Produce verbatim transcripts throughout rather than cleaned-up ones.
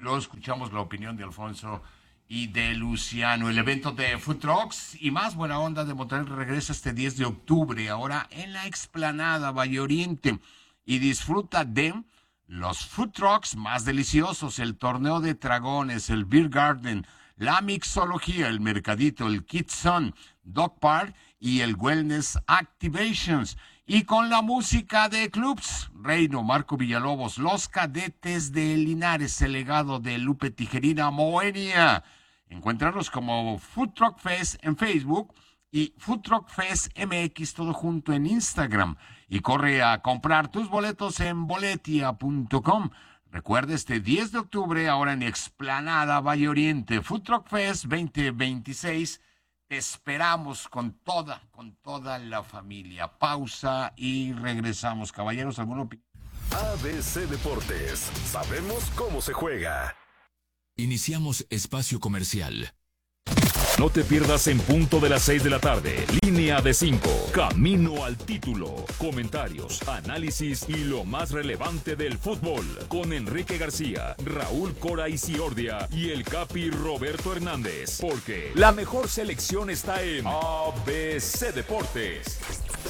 luego escuchamos la opinión de Alfonso y de Luciano. El evento de Food Trucks y más buena onda de Monterrey regresa este diez de octubre, ahora en la explanada Valle Oriente. Y disfruta de los Food Trucks más deliciosos, el torneo de dragones, el Beer Garden, la mixología, el mercadito, el Kids Zone, Dog Park y el Wellness Activations. Y con la música de clubs, Reino, Marco Villalobos, los cadetes de Linares, el legado de Lupe Tijerina, Moenia. Encuéntranos como Food Truck Fest en Facebook y Food Truck Fest M X, todo junto en Instagram. Y corre a comprar tus boletos en boletia punto com. Recuerda este diez de octubre, ahora en Explanada Valle Oriente, Food Truck Fest veinte veintiséis. Te esperamos con toda, con toda la familia. Pausa y regresamos. Caballeros, ¿alguna opinión? A B C Deportes. Sabemos cómo se juega. Iniciamos espacio comercial. No te pierdas en punto de las seis de la tarde. Línea de cinco. Camino al título. Comentarios, análisis y lo más relevante del fútbol. Con Enrique García, Raúl Cora Isiordia y el Capi Roberto Hernández. Porque la mejor selección está en A B C Deportes.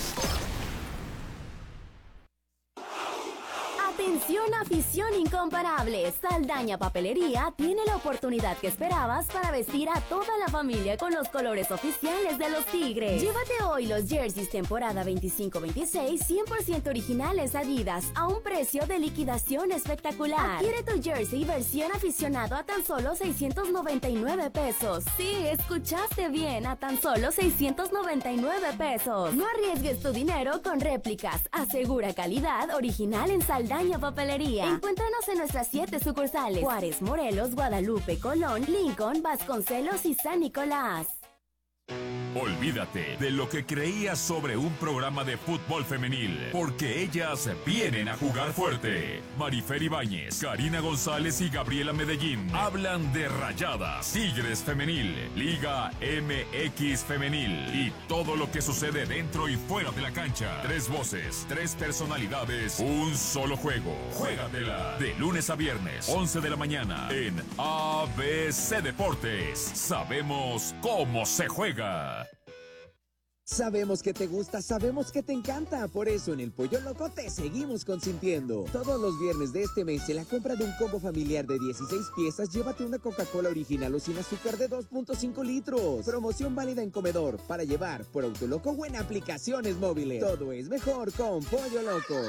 Atención, afición incomparable. Saldaña Papelería tiene la oportunidad que esperabas para vestir a toda la familia con los colores oficiales de los Tigres. Llévate hoy los jerseys temporada veinticinco veintiséis cien por ciento originales Adidas a un precio de liquidación espectacular. Adquiere tu jersey versión aficionado a tan solo seiscientos noventa y nueve pesos. Sí, escuchaste bien, a tan solo seiscientos noventa y nueve pesos. No arriesgues tu dinero con réplicas. Asegura calidad original en Saldaña Papelería. Encuéntranos en nuestras siete sucursales: Juárez, Morelos, Guadalupe, Colón, Lincoln, Vasconcelos y San Nicolás. Olvídate de lo que creías sobre un programa de fútbol femenil, porque ellas vienen a jugar fuerte. Marifer Ibáñez, Karina González y Gabriela Medellín hablan de Rayadas, Tigres Femenil, Liga M X Femenil y todo lo que sucede dentro y fuera de la cancha. Tres voces, tres personalidades, un solo juego. Juégatela de lunes a viernes, once de la mañana en A B C Deportes. Sabemos cómo se juega. Sabemos que te gusta, sabemos que te encanta. Por eso en el Pollo Loco te seguimos consintiendo. Todos los viernes de este mes, en la compra de un combo familiar de dieciséis piezas, llévate una Coca-Cola original o sin azúcar de dos punto cinco litros. Promoción válida en comedor, para llevar por Autoloco o en aplicaciones móviles. Todo es mejor con Pollo Loco.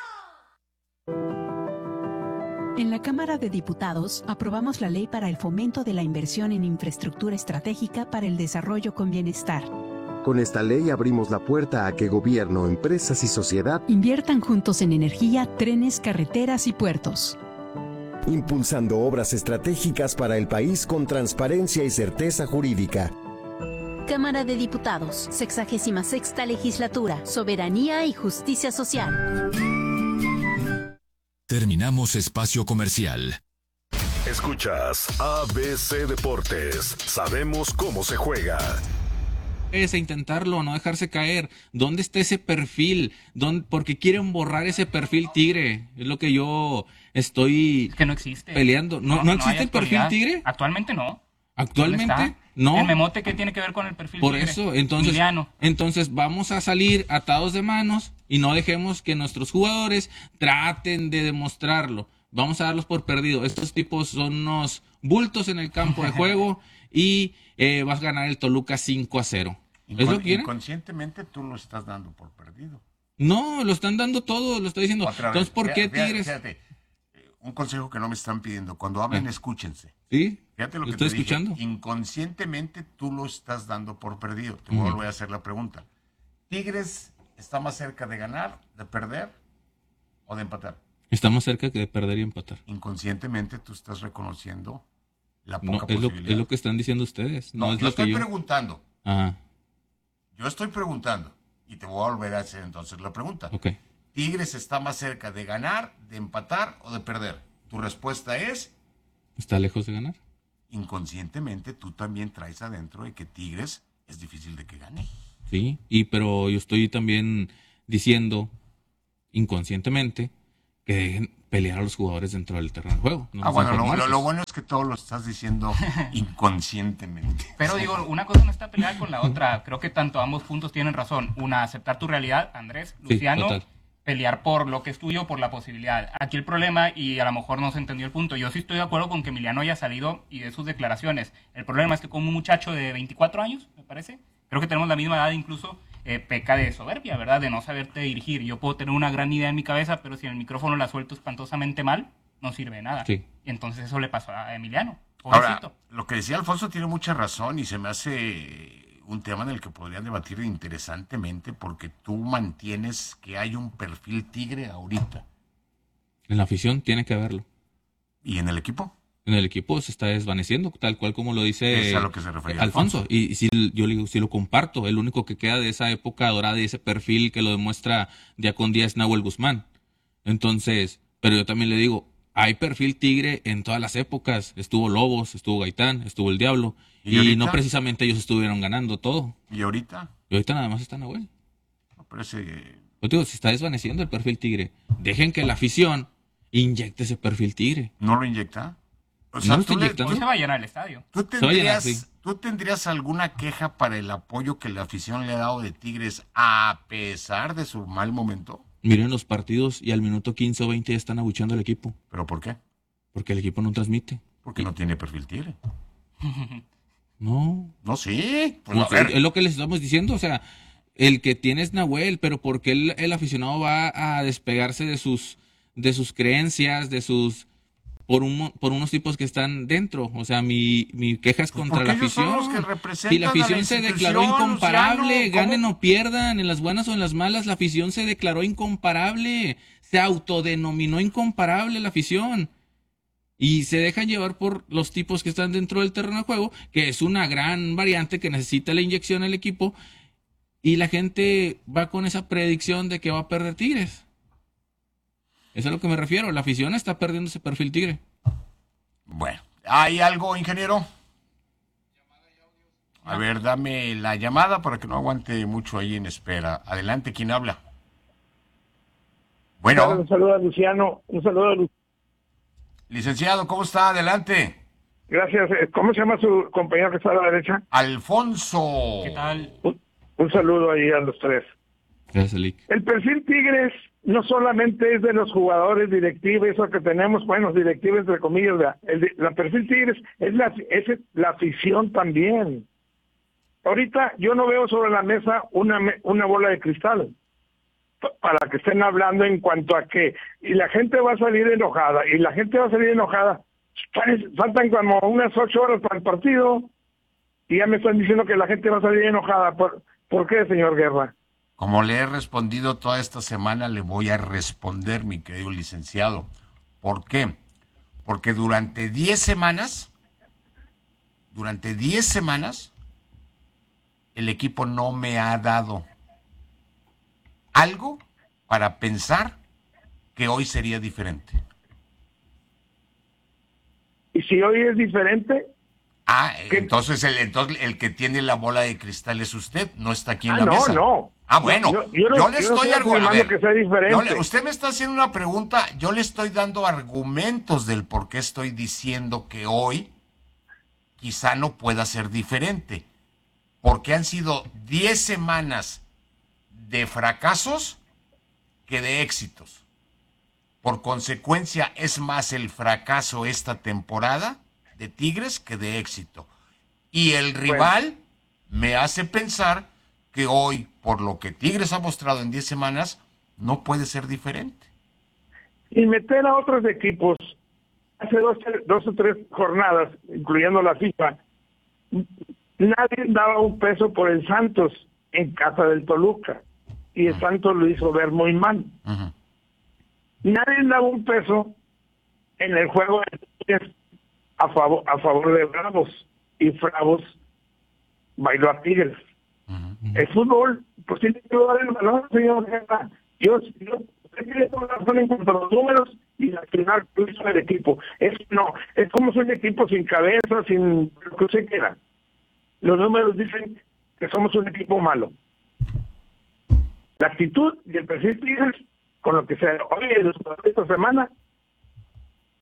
En la Cámara de Diputados aprobamos la ley para el fomento de la inversión en infraestructura estratégica para el desarrollo con bienestar. Con esta ley abrimos la puerta a que gobierno, empresas y sociedad inviertan juntos en energía, trenes, carreteras y puertos. Impulsando obras estratégicas para el país con transparencia y certeza jurídica. Cámara de Diputados, sexagésima sexta legislatura, soberanía y justicia social. Terminamos espacio comercial. Escuchas A B C Deportes. Sabemos cómo se juega. Es a intentarlo, no dejarse caer. ¿Dónde está ese perfil? ¿Dónde? Porque quieren borrar ese perfil Tigre. Es lo que yo estoy es que no existe. peleando. ¿No, no, no existe el perfil Tigre? Actualmente no. ¿Actualmente? No. ¿El memote qué tiene que ver con el perfil Por Tigre? eso, entonces, Miliano. entonces vamos a salir atados de manos y no dejemos que nuestros jugadores traten de demostrarlo. Vamos a darlos por perdido. Estos tipos son unos bultos en el campo de juego y eh, vas a ganar el Toluca cinco a cero. Incon- ¿Es lo que quieren? Inconscientemente tú lo estás dando por perdido. No, lo están dando todo, lo estoy diciendo. Otra vez, Entonces, ¿por qué fíjate, Tigres? Fíjate, un consejo que no me están pidiendo. Cuando hablen, Ah. escúchense. ¿Sí? Fíjate lo, ¿Lo que te estoy dije. escuchando? Inconscientemente tú lo estás dando por perdido. Te voy a Ujú. volver a hacer la pregunta. ¿Tigres está más cerca de ganar, de perder o de empatar? Estamos cerca que de perder y empatar. Inconscientemente tú estás reconociendo la No, poca es lo, posibilidad. es lo que están diciendo ustedes. No, No, es yo lo estoy que yo. preguntando. Ajá, Yo estoy preguntando. Y te voy a volver a hacer entonces la pregunta. ok. ¿Tigres está más cerca de ganar, de empatar o de perder? Tu respuesta es, ¿Está lejos de ganar? inconscientemente tú también traes adentro de que Tigres es difícil de que gane. Sí, y pero yo estoy también diciendo inconscientemente que dejen- pelear a los jugadores dentro del terreno de juego. No ah, bueno, lo, lo, formarlos. lo bueno es que todo lo estás diciendo inconscientemente. Pero digo, una cosa no está peleada con la otra. Creo que tanto ambos puntos tienen razón. Una, aceptar tu realidad, Andrés, Sí, Luciano, total. pelear por lo que es tuyo, por la posibilidad. Aquí el problema, y a lo mejor no se entendió el punto, yo sí estoy de acuerdo con que Emiliano haya salido y de sus declaraciones. El problema es que como un muchacho de veinticuatro años, me parece, creo que tenemos la misma edad incluso, eh, peca de soberbia, ¿verdad? De no saberte dirigir. Yo puedo tener una gran idea en mi cabeza, pero si en el micrófono la suelto espantosamente mal, no sirve de nada. Sí. Y entonces eso le pasó a Emiliano. Ahora, Pobrecito. lo que decía Alfonso tiene mucha razón y se me hace un tema en el que podrían debatir interesantemente porque tú mantienes que hay un perfil tigre ahorita. En la afición tiene que haberlo. ¿Y en el equipo? En el equipo se está desvaneciendo, tal cual como lo dice Es a lo que se refería Alfonso. Alfonso. Y, y sí, yo le digo, sí lo comparto. El único que queda de esa época dorada y ese perfil que lo demuestra día con día es Nahuel Guzmán. Entonces, pero yo también le digo, hay perfil tigre en todas las épocas. Estuvo Lobos, estuvo Gaitán, estuvo el Diablo. ¿Y Y, ahorita? no precisamente ellos estuvieron ganando todo. ¿Y ahorita? Y ahorita nada más está Nahuel. Me parece... Yo te digo, se está desvaneciendo el perfil tigre. Dejen que la afición inyecte ese perfil tigre. ¿No lo inyecta? O No lo está tú, le- inyectando. Hoy se va a llenar el estadio. ¿tú Se va a llenar, tendrías, sí. ¿Tú tendrías alguna queja para el apoyo que la afición le ha dado de Tigres a pesar de su mal momento? Miren los partidos y al minuto quince o veinte ya están abucheando al equipo. ¿Pero por qué? Porque el equipo no transmite. Porque no tiene perfil tigre. No. No, sí. Pues, Pues, a ver, es lo que les estamos diciendo. O sea, el que tiene es Nahuel, pero porque el, el aficionado va a despegarse de sus, de sus creencias, de sus... Por, un, por unos tipos que están dentro. O sea, mi, mi queja es contra porque la ellos son afición. los que representan Si la a la afición se declaró institución, incomparable, Luciano, ¿cómo? ganen o pierdan, en las buenas o en las malas, la afición se declaró incomparable. Se autodenominó incomparable la afición. Y se dejan llevar por los tipos que están dentro del terreno de juego, que es una gran variante que necesita la inyección al equipo. Y la gente va con esa predicción de que va a perder Tigres. Eso es a lo que me refiero. La afición está perdiendo ese perfil tigre. Bueno, ¿hay algo, ingeniero? A ver, dame la llamada para que no aguante mucho ahí en espera. Adelante, ¿quién habla? Bueno, Un saludo a Luciano, un saludo a Lu- licenciado, ¿cómo está? Adelante. Gracias. Eh, ¿Cómo se llama su compañero que está a la derecha? Alfonso. ¿Qué tal? Un, un saludo ahí a los tres. Gracias, Lick. El perfil Tigres no solamente es de los jugadores directivos, eso que tenemos, buenos directivos entre comillas, la, el, la perfil Tigres es la, es la afición también. Ahorita yo no veo sobre la mesa una, me- una bola de cristal pa- para que estén hablando en cuanto a que y la gente va a salir enojada y la gente va a salir enojada. Fal- Faltan como unas ocho horas para el partido y ya me están diciendo que la gente va a salir enojada. ¿Por, ¿por qué, señor Guerra? Como le he respondido toda esta semana, le voy a responder, mi querido licenciado. ¿Por qué? Porque durante diez semanas, durante diez semanas, el equipo no me ha dado algo para pensar que hoy sería diferente. Y si hoy es diferente, Ah, ¿Qué? entonces el, entonces el que tiene la bola de cristal es usted, no está aquí en ah, la no, mesa. no. Ah, bueno, Yo- yo, yo no- le yo no estoy estoy argu- a afirmando ver, que sea diferente. yo le- usted me está haciendo una pregunta, yo le estoy dando argumentos del por qué estoy diciendo que hoy quizá no pueda ser diferente. Porque han sido diez semanas de fracasos que de éxitos. Por consecuencia, es más el fracaso esta temporada de Tigres que de éxito. Y el rival me hace pensar que hoy, por lo que Tigres ha mostrado en diez semanas, no puede ser diferente. y meter a otros equipos, hace dos, dos o tres jornadas, incluyendo la FIFA, nadie daba un peso por el Santos en casa del Toluca, y el Santos lo hizo ver muy mal. Ujú. Nadie daba un peso en el juego de Tigres a favor, a favor de Bravos, y Bravos bailó a Tigres. El fútbol, pues tiene que dar el valor, señor Guerra. Yo, yo usted tiene toda la razón en cuanto a los números y al final lo hizo el equipo. Es no, es como soy un equipo sin cabeza, sin lo que usted quiera. Los números dicen que somos un equipo malo. La actitud y el perfil Tigres, con lo que se oye esta semana,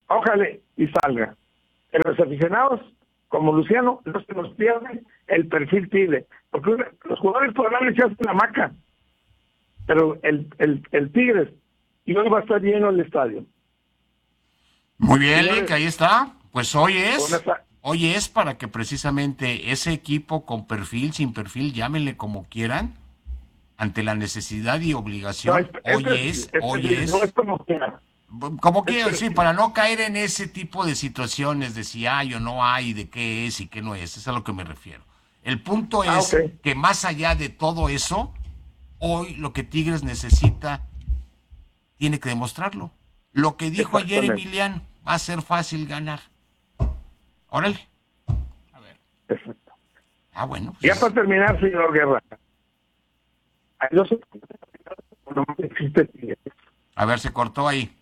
ojalá y salga. Pero los aficionados, como Luciano, los que nos pierden el perfil Tigre. Porque los jugadores podrán echarse la maca, pero el, el, el Tigres, y hoy va a estar lleno el estadio. Muy bien, Señores, Lick, ahí está. Pues hoy es, buenas- hoy es para que precisamente ese equipo con perfil, sin perfil, llámenle como quieran, ante la necesidad y No, obligación, es- hoy este- es, este- hoy es, no es como quiera. como que, sí, para no caer en ese tipo de situaciones de si hay o no hay, de qué es y qué no es, es a lo que me refiero. El punto Ah, es ok. que más allá de todo eso, hoy lo que Tigres necesita, tiene que demostrarlo. Lo que dijo ayer Exactamente. Emiliano, va a ser fácil ganar. Órale. Perfecto. Ah, bueno. Ya Pues, para terminar, señor Guerra. Hay dos nomás existe Tigres. a ver, se cortó ahí.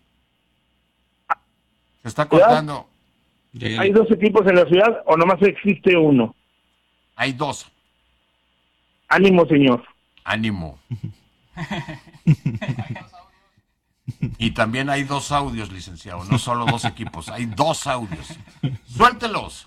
Se está cortando. ¿Hay dos equipos en la ciudad o nomás existe uno? Hay dos. Ánimo, señor. Ánimo. Y también hay dos audios, licenciado, no solo dos equipos, hay dos audios. Suéltelos.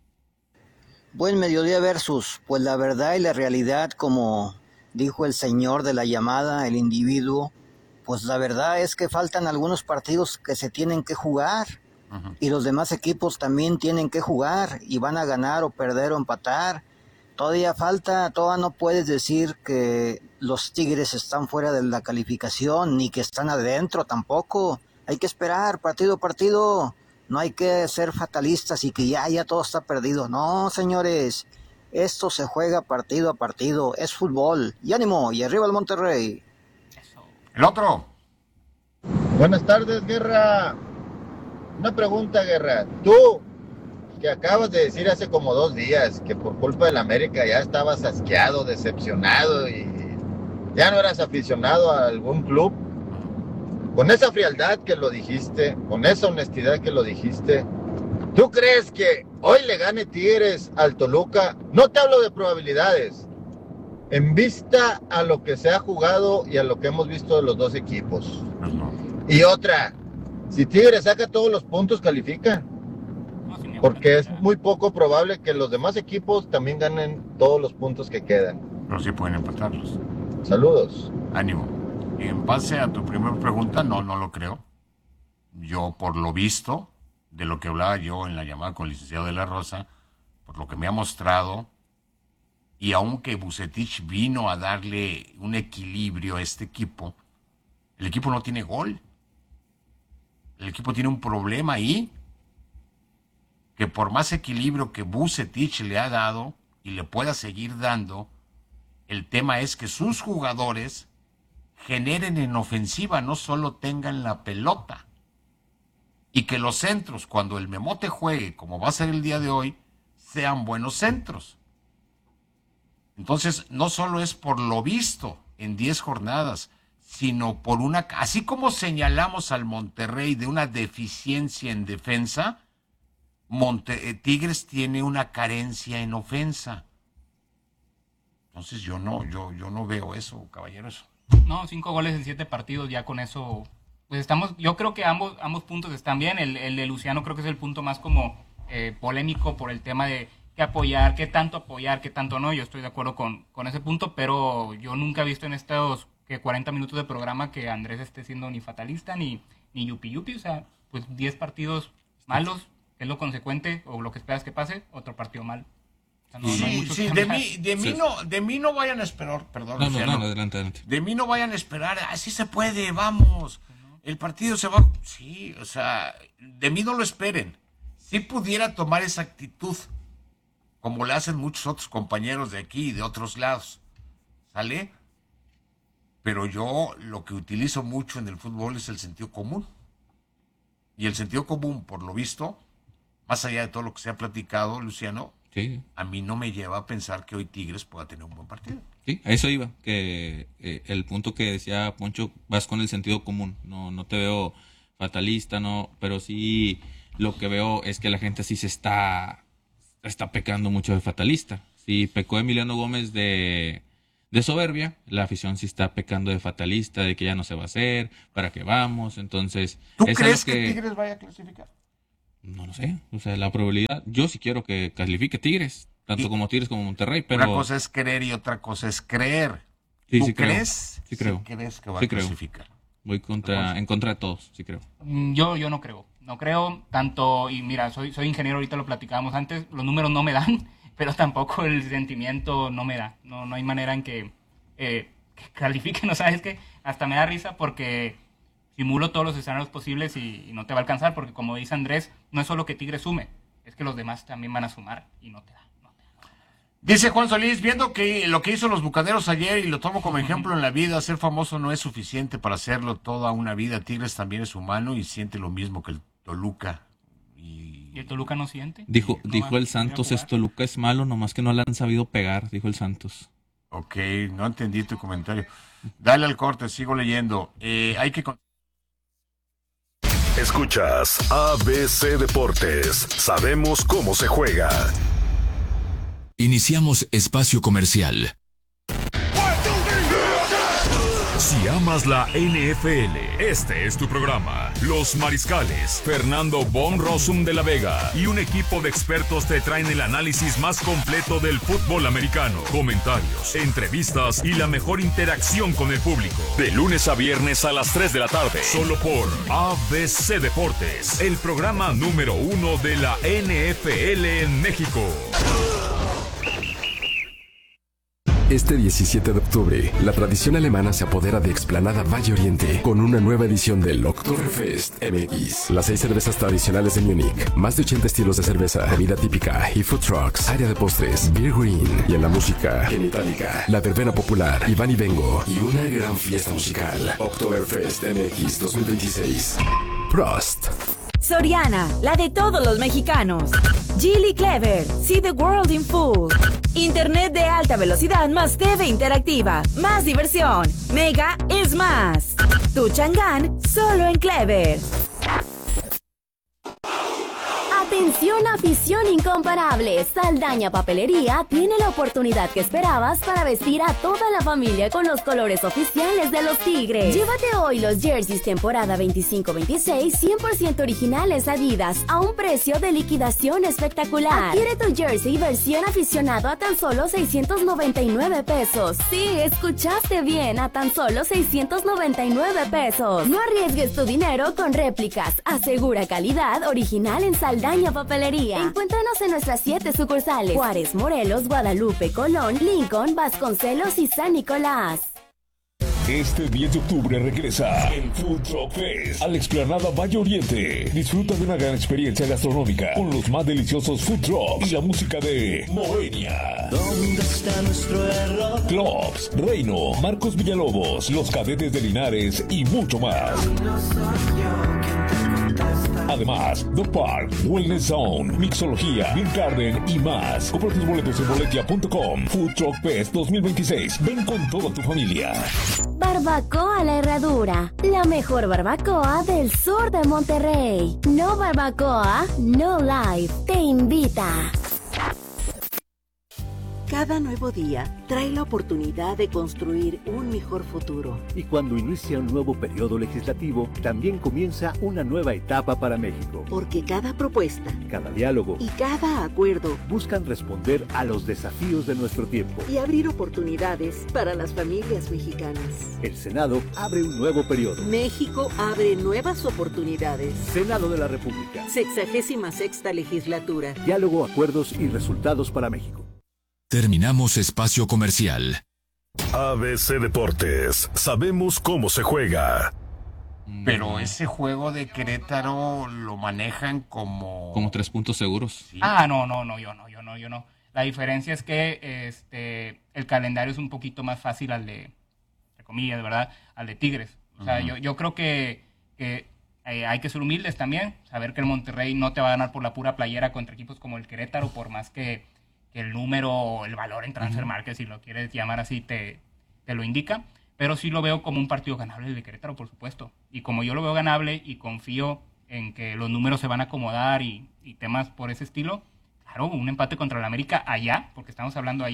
Buen mediodía versus, pues la verdad y la realidad, como dijo el señor de la llamada, el individuo, pues la verdad es que faltan algunos partidos que se tienen que jugar. Uh-huh. Y los demás equipos también tienen que jugar y van a ganar o perder o empatar. Todavía falta, todavía no puedes decir que los Tigres están fuera de la calificación ni que están adentro tampoco. Hay que esperar partido a partido. No hay que ser fatalistas y que ya, ya todo está perdido. No, señores, esto se juega partido a partido. Es fútbol. Y ánimo, y arriba el Monterrey. El otro. Buenas tardes, Guerra. Una pregunta, Guerra. Tú, que acabas de decir hace como dos días que por culpa del América ya estabas asqueado, decepcionado y ya no eras aficionado a algún club, con esa frialdad que lo dijiste, con esa honestidad que lo dijiste, ¿tú crees que hoy le gane Tigres al Toluca? No te hablo de probabilidades, en vista a lo que se ha jugado y a lo que hemos visto de los dos equipos. Y otra, si Tigres saca todos los puntos, califica. Porque es muy poco probable que los demás equipos también ganen todos los puntos que quedan. Pero sí pueden empatarlos. Saludos. Ánimo. En base a tu primera pregunta, no, no lo creo. Yo, por lo visto, de lo que hablaba yo en la llamada con el licenciado de la Rosa, por lo que me ha mostrado, y aunque Vucetich vino a darle un equilibrio a este equipo, el equipo no tiene gol. El equipo tiene un problema ahí, que por más equilibrio que Vucetich le ha dado y le pueda seguir dando, el tema es que sus jugadores generen en ofensiva, no solo tengan la pelota. Y que los centros, cuando el Memote juegue, como va a ser el día de hoy, sean buenos centros. Entonces, no solo es por lo visto en diez jornadas, sino por una... Así como señalamos al Monterrey de una deficiencia en defensa, Monte, eh, Tigres tiene una carencia en ofensa. Entonces yo no, yo, yo no veo eso, caballeros. No, cinco goles en siete partidos, ya con eso, pues estamos, yo creo que ambos, ambos puntos están bien. El, el de Luciano creo que es el punto más como eh, polémico por el tema de qué apoyar, qué tanto apoyar, qué tanto no. Yo estoy de acuerdo con, con ese punto, pero yo nunca he visto en estos que cuarenta minutos de programa que Andrés esté siendo ni fatalista ni, ni yupi yupi. O sea, pues diez partidos malos, es lo consecuente, o lo que esperas que pase, otro partido mal. O sea, no, sí, no hay mucho sí, que de hablar. mí, de mí Sí. no, de mí no vayan a esperar, perdón, No, no, Luciano. no, no, adelante, adelante. De mí no vayan a esperar, así se puede, vamos. El partido se va, sí, o sea, de mí no lo esperen. Si pudiera tomar esa actitud, como le hacen muchos otros compañeros de aquí y de otros lados, ¿sale? Pero yo lo que utilizo mucho en el fútbol es el sentido común. Y el sentido común, por lo visto, más allá de todo lo que se ha platicado, Luciano, Sí, a mí no me lleva a pensar que hoy Tigres pueda tener un buen partido. sí, a eso iba, que eh, el punto que decía Poncho, vas con el sentido común, no, no te veo fatalista, no, pero sí lo que veo es que la gente sí se está, está pecando mucho de fatalista. Sí, pecó Emiliano Gómez de, de soberbia, la afición sí está pecando de fatalista, de que ya no se va a hacer, para qué vamos, entonces... ¿Tú es crees algo que... que Tigres vaya a clasificar? No lo sé, o sea, la probabilidad, yo sí quiero que califique Tigres, tanto Y como Tigres como Monterrey, pero... Una cosa es creer y otra cosa es creer. Sí, ¿Tú sí creo. crees? Sí creo. ¿Sí crees que va Sí a creo. clasificar? Voy contra, en contra de todos, sí creo. Mm, Yo, yo no creo. No creo tanto, y mira, soy, soy ingeniero, ahorita lo platicábamos antes, los números no me dan, pero tampoco el sentimiento no me da. No, no hay manera en que, eh, que califiquen, ¿no? ¿Sabes qué? Hasta me da risa porque simulo todos los escenarios posibles y, y no te va a alcanzar, porque como dice Andrés, no es solo que Tigres sume, es que los demás también van a sumar y no te da. Dice Juan Solís, viendo que lo que hizo los Bucaneros ayer y lo tomo como ejemplo en la vida, ser famoso no es suficiente para hacerlo toda una vida. Tigres también es humano y siente lo mismo que el Toluca. ¿Y el Toluca no siente? Dijo, ¿No dijo va- el Santos, va a jugar? esto Toluca es malo, nomás que no le han sabido pegar, dijo el Santos. Ok, no entendí tu comentario. Dale al corte, sigo leyendo. Eh, hay que... con- Escuchas A B C Deportes. Sabemos cómo se juega. Iniciamos espacio comercial. Si amas la N F L, este es tu programa. Los Mariscales, Fernando Von Rossum de la Vega y un equipo de expertos te traen el análisis más completo del fútbol americano. Comentarios, entrevistas y la mejor interacción con el público. De lunes a viernes a las tres de la tarde. Solo por A B C Deportes, el programa número uno de la N F L en México. Este diecisiete de octubre, la tradición alemana se apodera de Explanada Valle Oriente con una nueva edición del Oktoberfest M X. Las seis cervezas tradicionales de Múnich, más de ochenta estilos de cerveza, bebida típica y food trucks, área de postres, beer green y en la música, en Itálica, la verbena popular, Iván y Vengo y una gran fiesta musical. Oktoberfest M X dos mil veintiséis. Prost. Soriana, la de todos los mexicanos. Geely Clever, see the world in full. Internet de alta velocidad más T V interactiva, más diversión. Mega es más. Tu Chang'an, solo en Clever. Atención afición incomparable, Saldaña Papelería tiene la oportunidad que esperabas para vestir a toda la familia con los colores oficiales de los Tigres. Llévate hoy los jerseys temporada veinticinco veintiséis cien por ciento originales Adidas a un precio de liquidación espectacular. Adquiere tu jersey versión aficionado a tan solo seiscientos noventa y nueve pesos. Sí, escuchaste bien, a tan solo seiscientos noventa y nueve pesos. No arriesgues tu dinero con réplicas, asegura calidad original en Saldaña Papelería. Encuéntranos en nuestras siete sucursales: Juárez, Morelos, Guadalupe, Colón, Lincoln, Vasconcelos y San Nicolás. Este diez de octubre regresa el Food Truck Fest a la Explanada Valle Oriente. Disfruta de una gran experiencia gastronómica con los más deliciosos food trucks y la música de Moenia. ¿Dónde está nuestro error? Clubs, Reino, Marcos Villalobos, Los Cadetes de Linares y mucho más. No soy yo quien te contesta. Además, The Park, Wellness Zone, Mixología, Beer Garden y más. Compra tus boletos en boletia punto com. Food Truck Fest dos mil veintiséis. Ven con toda tu familia. Barbacoa La Herradura, la mejor barbacoa del sur de Monterrey. No barbacoa, no life. Te invita. Cada nuevo día trae la oportunidad de construir un mejor futuro. Y cuando inicia un nuevo periodo legislativo, también comienza una nueva etapa para México. Porque cada propuesta, cada diálogo y cada acuerdo buscan responder a los desafíos de nuestro tiempo y abrir oportunidades para las familias mexicanas. El Senado abre un nuevo periodo. México abre nuevas oportunidades. Senado de la República. Sexagésima sexta legislatura. Diálogo, acuerdos y resultados para México. Terminamos espacio comercial. A B C Deportes, sabemos cómo se juega. Pero ese juego de Querétaro lo manejan como... Como tres puntos seguros. Sí. Ah, no, no, no, yo no, yo no, yo no. La diferencia es que este el calendario es un poquito más fácil al de, entre comillas, ¿verdad? Al de Tigres. O sea, uh-huh. yo, yo creo que, que eh, hay que ser humildes también, saber que el Monterrey no te va a ganar por la pura playera contra equipos como el Querétaro, por más que, que el número, el valor en Transfer uh-huh. Market, si lo quieres llamar así, te, te lo indica. Pero sí lo veo como un partido ganable el de Querétaro, por supuesto. Y como yo lo veo ganable y confío en que los números se van a acomodar y, y temas por ese estilo, claro, un empate contra el América allá, porque estamos hablando allá,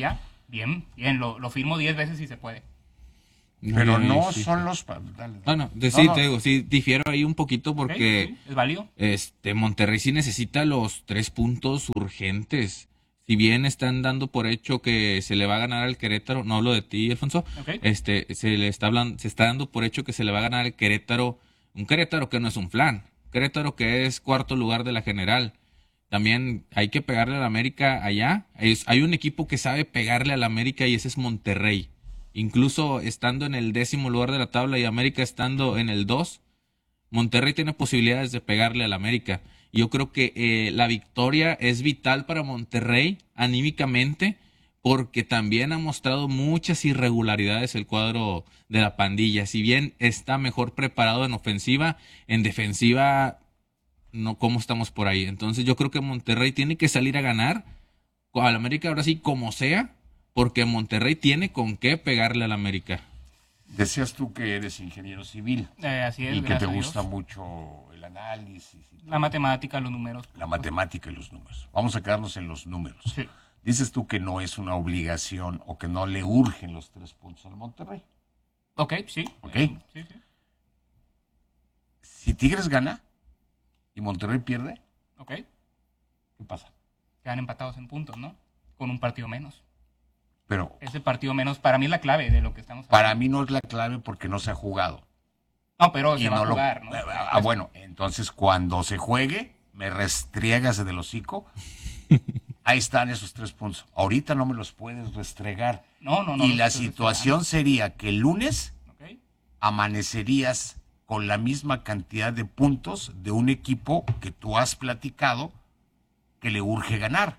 Bien, bien, lo, lo firmo diez veces si se puede. Pero Sí, no sí, son sí. los... pa- dale. Bueno, de, No, sí, no. te digo, sí, difiero ahí un poquito porque Ok, sí, es válido. este Monterrey sí necesita los tres puntos urgentes. Si bien están dando por hecho que se le va a ganar al Querétaro, no hablo de ti, Alfonso, Ok. este, se le está hablando, se está dando por hecho que se le va a ganar al Querétaro, un Querétaro que no es un flan, Querétaro que es cuarto lugar de la general. También hay que pegarle al América allá. Es, hay un equipo que sabe pegarle al América y ese es Monterrey. Incluso estando en el décimo lugar de la tabla y América estando en el dos, Monterrey tiene posibilidades de pegarle al América. Yo creo que eh, la victoria es vital para Monterrey anímicamente porque también ha mostrado muchas irregularidades el cuadro de la pandilla. Si bien está mejor preparado en ofensiva, en defensiva no, ¿cómo estamos por ahí? Entonces yo creo que Monterrey tiene que salir a ganar al América ahora sí como sea, porque Monterrey tiene con qué pegarle al América. Decías tú que eres ingeniero civil Eh, así es, y que gracias te a gusta Dios. mucho el análisis, y La matemática, los números. la matemática y los números. Vamos a quedarnos en los números. Sí. Dices tú que no es una obligación o que no le urgen los tres puntos al Monterrey. Ok, sí. Ok. Eh, sí, sí. Si Tigres gana y Monterrey pierde, Ok. ¿qué pasa? Quedan empatados en puntos, ¿no? Con un partido menos. Pero Ese partido menos para mí es la clave de lo que estamos hablando. para mí no es la clave porque no se ha jugado. No, pero Y se va no a lo- jugar, ¿no? Ah, bueno, entonces cuando se juegue, me restriegas del hocico. Ahí están esos tres puntos. Ahorita no me los puedes restregar. No, no, no. Y los la estoy situación sería que el lunes Ok. amanecerías con la misma cantidad de puntos de un equipo que tú has platicado que le urge ganar.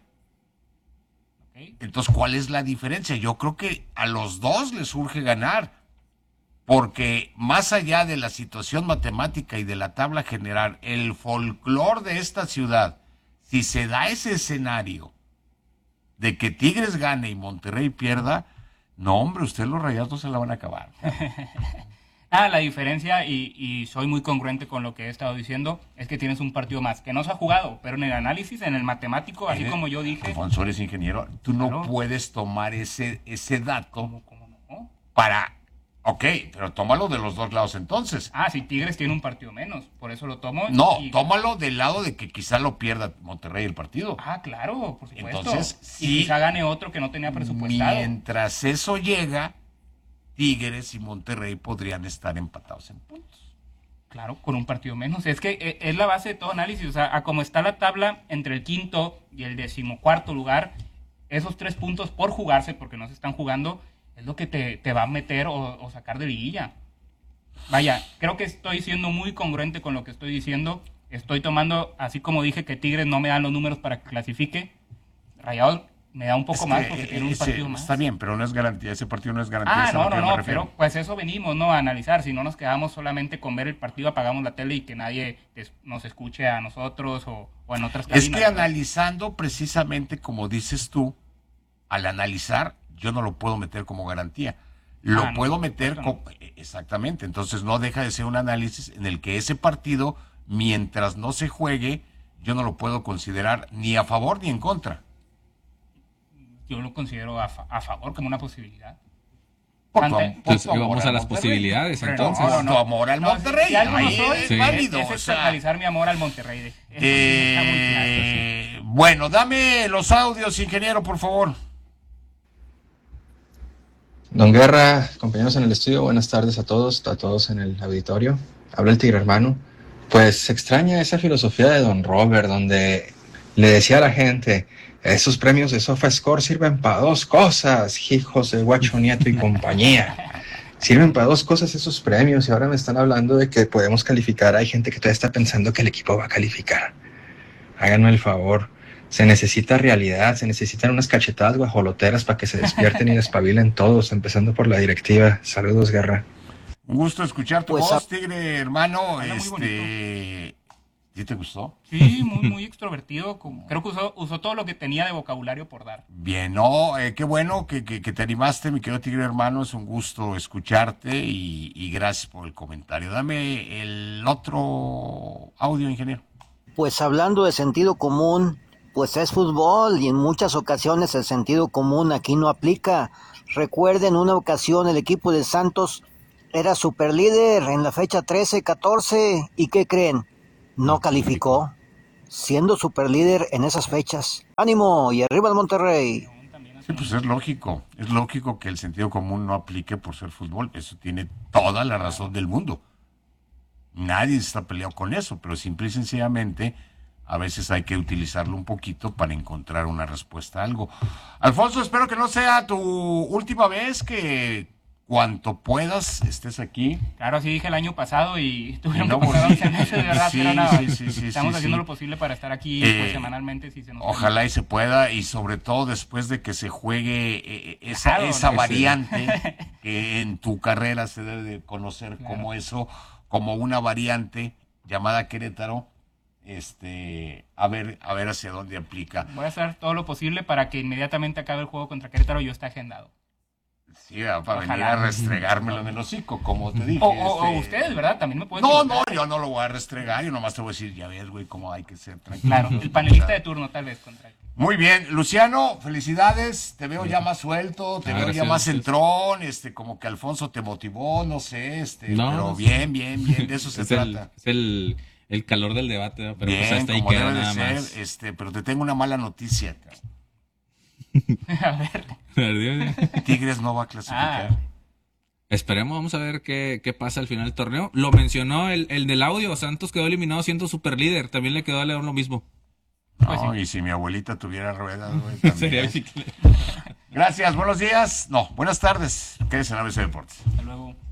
Ok. Entonces, ¿cuál es la diferencia? Yo creo que a los dos les urge ganar, porque más allá de la situación matemática y de la tabla general, el folclore de esta ciudad, si se da ese escenario de que Tigres gane y Monterrey pierda, no, hombre, ustedes los Rayados se la van a acabar. Ah, la diferencia, y, y soy muy congruente con lo que he estado diciendo, es que tienes un partido más, que no se ha jugado, pero en el análisis, en el matemático, así Eres- como yo dije, Alfonso, eres ingeniero, tú no Claro. puedes tomar ese, ese dato ¿cómo, cómo no? para... Ok, pero tómalo de los dos lados entonces. Ah, si Tigres tiene un partido menos, por eso lo tomo. No, y- tómalo del lado de que quizá lo pierda Monterrey el partido. Ah, claro, por supuesto. Entonces, y sí, quizá gane otro que no tenía presupuestado. mientras eso llega, Tigres y Monterrey podrían estar empatados en puntos. Claro, con un partido menos. Es que eh, es la base de todo análisis. O sea, a como está la tabla entre el quinto y el decimocuarto lugar, esos tres puntos por jugarse, porque no se están jugando, es lo que te, te va a meter o, o sacar de liguilla. Vaya, creo que estoy siendo muy congruente con lo que estoy diciendo. Estoy tomando, así como dije que Tigres no me dan los números para que clasifique, Rayados me da un poco Es más que, porque eh, tiene un ese- partido más. Está bien, pero no es garantía. Ese partido no es garantía. Ah, es a no, lo que no, yo me no, refiero. pero pues eso venimos, ¿no? A analizar. Si no nos quedamos solamente con ver el partido, apagamos la tele y que nadie es- nos escuche a nosotros o, o en otras Es cabinas, que ¿no? analizando precisamente como dices tú, al analizar, yo no lo puedo meter como garantía. Lo Ah, no, puedo por meter supuesto, como... Exactamente. Entonces no deja de ser un análisis en el que ese partido, mientras no se juegue, yo no lo puedo considerar ni a favor ni en contra. Yo lo considero a, fa- a favor como una posibilidad. Por tu, Ante- am- por Entonces, tu amor vamos al a las Monterrey. posibilidades, Pero entonces. Por tu amor al No, si- Monterrey. si algo no Ahí soy, es Sí. válido. es o sea, externalizar mi amor al Monterrey. Eso sí está muy claro, sí. eh, bueno, dame los audios, ingeniero, por favor. Don Guerra, compañeros en el estudio, buenas tardes a todos, a todos en el auditorio. Habla el Tigre Hermano. Pues se extraña esa filosofía de Don Robert, donde le decía a la gente, esos premios de SofaScore sirven para dos cosas, hijos de Guacho Nieto y compañía. Sirven para dos cosas esos premios y ahora me están hablando de que podemos calificar. Hay gente que todavía está pensando que el equipo va a calificar. Háganme el favor. Se necesita realidad, se necesitan unas cachetadas guajoloteras para que se despierten y despabilen todos, empezando por la directiva. Saludos, Guerra. Un gusto escuchar tu Pues, voz, Tigre, hermano. Habla muy Este, ¿sí te gustó? Sí, muy, muy extrovertido. como- Creo que usó, usó todo lo que tenía de vocabulario por dar. Bien, no, eh, qué bueno que, que, que te animaste, mi querido Tigre, hermano. Es un gusto escucharte y, y gracias por el comentario. Dame el otro audio, ingeniero. Pues hablando de sentido común, pues es fútbol y en muchas ocasiones el sentido común aquí no aplica. Recuerden, una ocasión el equipo de Santos era superlíder en la fecha trece catorce y ¿qué creen? No calificó, siendo superlíder en esas fechas. ¡Ánimo! Y arriba el Monterrey. Sí, pues es lógico, es lógico que el sentido común no aplique por ser fútbol, eso tiene toda la razón del mundo. Nadie está peleado con eso, pero simple y sencillamente a veces hay que utilizarlo un poquito para encontrar una respuesta a algo. Alfonso, espero que no sea tu última vez, que cuanto puedas estés aquí. Claro, así dije el año pasado y tuvieron no, que pasar once meses, de verdad, sí, pero nada, sí, sí, sí, estamos sí, haciendo sí. lo posible para estar aquí Eh, pues, semanalmente. Si se nos Ojalá permite. y se pueda, y sobre todo después de que se juegue eh, esa, Claro, esa no, variante que en tu carrera se debe de conocer Claro. como eso, como una variante llamada Querétaro, este, a ver, a ver hacia dónde aplica. Voy a hacer todo lo posible para que inmediatamente acabe el juego contra Querétaro yo esté agendado. Sí, para venir Ojalá. a restregármelo en el hocico, como te dije. O, o- o este, ustedes, ¿verdad? También me pueden No, preguntar. no, yo no lo voy a restregar, yo nomás te voy a decir, ya ves, güey, cómo hay que ser tranquilo. Claro, el panelista de turno tal vez contra él. Muy bien, Luciano, felicidades, te veo ya más suelto, te Ah, veo ya gracias, más gracias. entrón, este, como que Alfonso te motivó, no sé, este, No, pero no sé. bien, bien, bien, de eso se es el, trata. es el, el calor del debate, ¿no? Pero Bien, pues hasta ahí como queda debe de nada ser, más. este, pero te tengo una mala noticia. A ver. A ver, dime. Tigres no va a clasificar. Ah. Esperemos, vamos a ver qué, qué pasa al final del torneo. Lo mencionó el, el del audio, Santos quedó eliminado siendo superlíder, también le quedó a León lo mismo. No, y si mi abuelita tuviera ruedas, güey, también. Sería bicicleta. Gracias, buenos días, no, buenas tardes, quédese en A B C Deportes. Hasta luego.